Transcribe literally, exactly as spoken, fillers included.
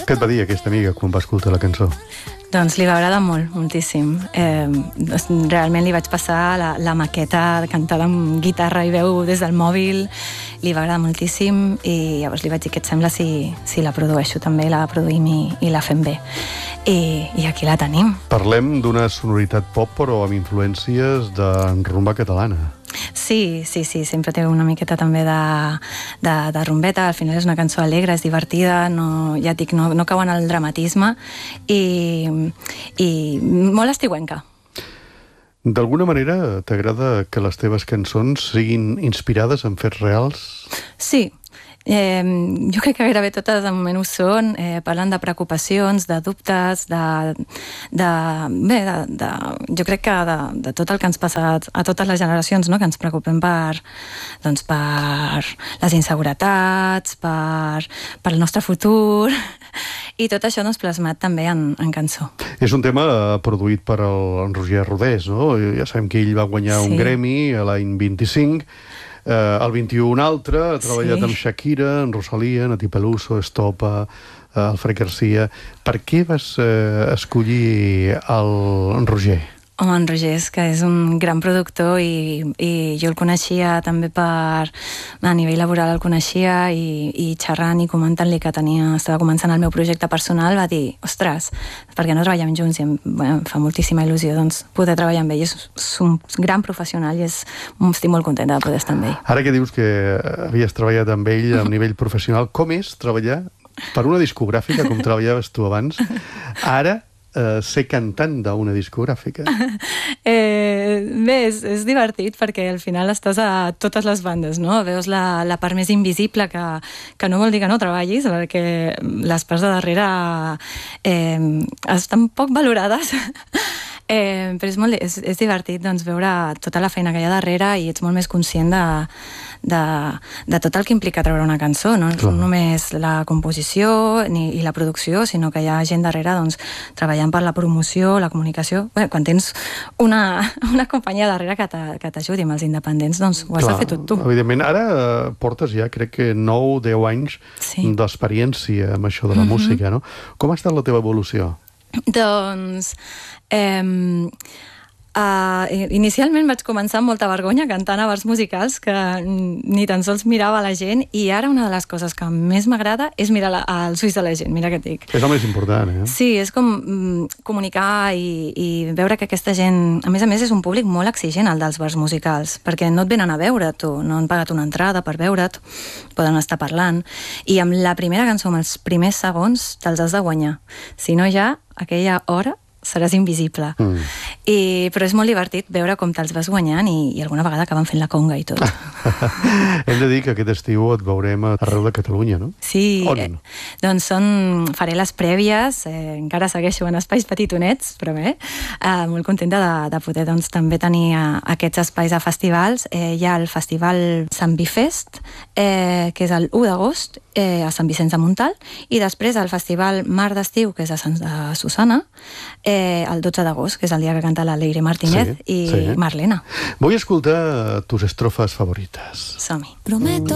Què et va dir aquesta amiga quan va escoltar la cançó? Doncs li va agradar molt, moltíssim. Eh, realment li vaig passar la, la maqueta cantada amb guitarra i veu des del mòbil, li va agradar moltíssim i llavors li vaig dir què et sembla si, si la produeixo també, la produïm i, i la fem bé. I, i aquí la tenim. Parlem d'una sonoritat pop però amb influències de rumba catalana. Sí, sí, sí, sempre té una miqueta també de, de, de rumbeta, al final és una cançó alegre, és divertida, no, ja et dic, no, no cau en el dramatisme i, i molt estiuenca. D'alguna manera t'agrada que les teves cançons siguin inspirades en fets reals? Sí. Eh, jo crec que gairebé totes de moment ho són, eh, parlen de preocupacions, de dubtes, de, de, bé, de, de, jo crec que de, de tot el que ens passa a totes les generacions, no? Que ens preocupem per, doncs, per les inseguretats, per, per el nostre futur, i tot això doncs, plasmat també en, en cançó. És un tema produït per el Roger Rodés, no? Ja sabem que ell va guanyar sí. un Grammy l'any vint-i-cinc, Uh, el vint-i-u un altre, ha treballat sí. amb Shakira, en Rosalía, Nati Peluso, Estopa, uh, Alfred Garcia. Per què vas uh, escollir el, en Roger? Home, en Roger és que és un gran productor i, i jo el coneixia també per... A nivell laboral el coneixia i, i xerrant i comentant-li que tenia, estava començant el meu projecte personal, va dir, ostres, per què no treballem junts? I em, bueno, em fa moltíssima il·lusió doncs, poder treballar amb ell. És, és un gran professional i és, estic molt contenta de poder estar amb ell. Ara que dius que havies treballat amb ell a nivell professional, com és treballar per una discogràfica com treballaves tu abans? Ara Uh, ser cantant d'una discogràfica. Eh, bé, és, és divertit perquè al final estàs a totes les bandes, no? Veus la, la part més invisible que, que no vol dir que no treballis, perquè les parts de darrere eh, estan poc valorades. Eh, però és, molt, és, és divertit doncs, veure tota la feina que hi ha darrere i ets molt més conscient de, de, de tot el que implica treure una cançó, no Clar. només la composició ni, i la producció, sinó que hi ha gent darrere doncs, treballant per la promoció, la comunicació. Bé, quan tens una, una companyia darrere que t'ajudi amb els independents, doncs ho has Clar, de fer tot tu. Evidentment, ara portes ja crec que nou o deu anys sí. d'experiència amb això de la mm-hmm. música, no? Com ha estat la teva evolució? Doncs... Eh, uh, inicialment vaig començar amb molta vergonya cantant a bars musicals que ni tan sols mirava la gent i ara una de les coses que més m'agrada és mirar la, els ulls de la gent, mira què et dic. És el més important, eh? Sí, és com mm, comunicar i, i veure que aquesta gent... A més a més és un públic molt exigent el dels bars musicals, perquè no et venen a veure tu, no han pagat una entrada per veure't, poden estar parlant, i amb la primera cançó, amb els primers segons, te'ls has de guanyar. Si no ja, aquella hora seràs invisible. Mm. I, però és molt divertit veure com te'ls vas guanyant i, i alguna vegada acaben fent la conga i tot. Hem de dir que aquest estiu et veurem arreu de Catalunya, no? Sí, On? Eh, doncs són, faré les prèvies, eh, encara segueixo en espais petitonets, però bé, eh, molt contenta de, de poder doncs, també tenir eh, aquests espais a festivals. Eh, hi ha el festival Sant Bifest, eh, que és el u d'agost, eh, a Sant Vicenç de Montalt, i després el festival Mar d'Estiu, que és a Sant de Susana, eh, el dotze d'agost, que és el dia que canta la Leire Martínez sí, i sí. Marlena. Vull escoltar tus estrofes favorites. Som-hi. Prometo